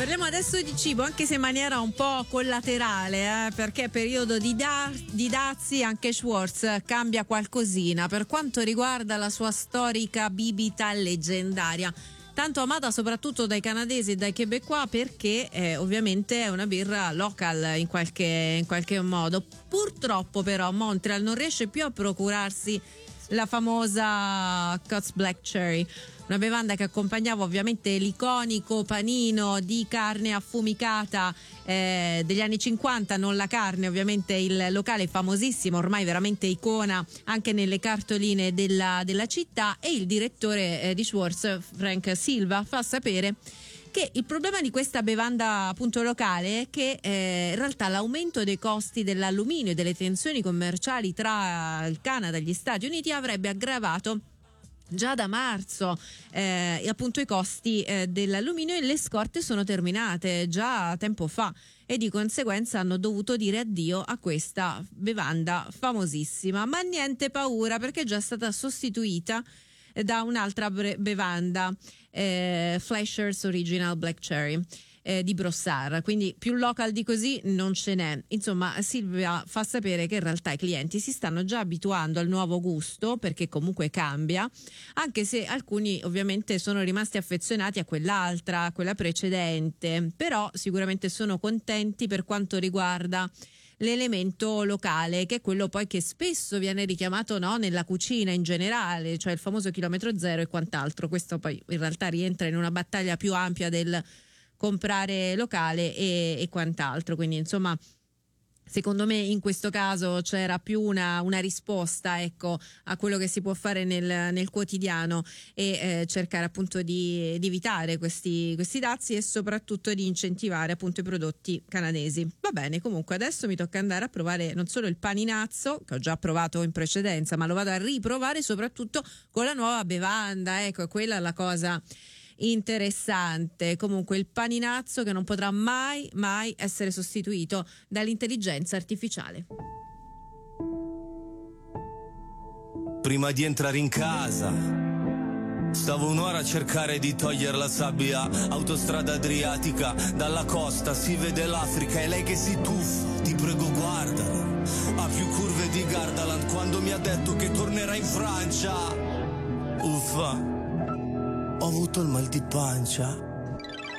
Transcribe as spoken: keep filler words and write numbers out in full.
Parliamo adesso di cibo, anche se in maniera un po' collaterale, eh, perché è periodo di, da- di dazi. Anche Schwartz cambia qualcosina per quanto riguarda la sua storica bibita leggendaria, tanto amata soprattutto dai canadesi e dai québécois, perché eh, ovviamente è una birra local in qualche, in qualche modo. Purtroppo però Montreal non riesce più a procurarsi la famosa Cots Black Cherry, una bevanda che accompagnava ovviamente l'iconico panino di carne affumicata eh, degli anni cinquanta, non la carne, ovviamente il locale famosissimo, ormai veramente icona anche nelle cartoline della, della città. E il direttore eh, di Schwartz, Frank Silva, fa sapere che il problema di questa bevanda appunto locale è che eh, in realtà l'aumento dei costi dell'alluminio e delle tensioni commerciali tra il Canada e gli Stati Uniti avrebbe aggravato già da marzo eh, appunto i costi eh, dell'alluminio, e le scorte sono terminate già tempo fa e di conseguenza hanno dovuto dire addio a questa bevanda famosissima. Ma niente paura, perché è già stata sostituita da un'altra bevanda, eh, Fleischer's Original Black Cherry eh, di Brossard, quindi più local di così non ce n'è. Insomma, Silvia fa sapere che in realtà i clienti si stanno già abituando al nuovo gusto, perché comunque cambia, anche se alcuni ovviamente sono rimasti affezionati a quell'altra, a quella precedente, però sicuramente sono contenti per quanto riguarda l'elemento locale, che è quello poi che spesso viene richiamato, no, nella cucina in generale, cioè il famoso chilometro zero e quant'altro. Questo poi in realtà rientra in una battaglia più ampia del comprare locale e, e quant'altro, quindi insomma secondo me in questo caso c'era più una, una risposta, ecco, a quello che si può fare nel, nel quotidiano, e eh, cercare appunto di, di evitare questi, questi dazi e soprattutto di incentivare appunto i prodotti canadesi. Va bene, comunque adesso mi tocca andare a provare non solo il paninazzo, che ho già provato in precedenza, ma lo vado a riprovare soprattutto con la nuova bevanda, ecco, quella è la cosa interessante. Comunque il paninazzo che non potrà mai mai essere sostituito dall'intelligenza artificiale. Prima di entrare in casa stavo un'ora a cercare di togliere la sabbia. Autostrada adriatica, dalla costa si vede l'Africa e lei che si tuffa, ti prego guardala, ha più curve di Gardaland quando mi ha detto che tornerà in Francia. Uffa, ho avuto il mal di pancia.